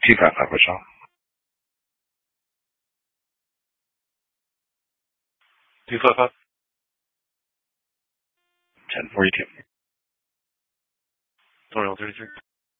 基本来不上。第4分，前锋一挺，动用追击。